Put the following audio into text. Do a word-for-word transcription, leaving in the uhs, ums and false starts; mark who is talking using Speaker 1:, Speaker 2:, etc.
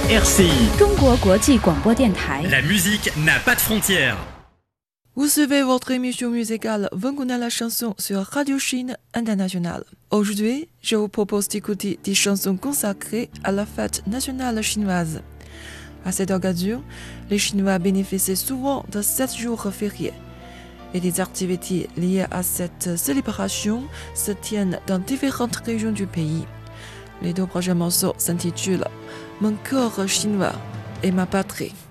Speaker 1: R C I
Speaker 2: 中国国际广播电台。
Speaker 1: La musique n'a pas de frontières.
Speaker 3: Vous suivez votre émission musicale Vous connaissez la chanson sur Radio Chine Internationale. Aujourd'hui, je vous propose d'écouter des chansons consacrées à la fête nationale chinoise. À cette occasion, les Chinois bénéficient souvent de sept jours fériés. Et des activités liées à cette célébration se tiennent dans différentes régions du pays. Les deux prochains morceaux s'intitulent Mon corps chinois et ma patrie.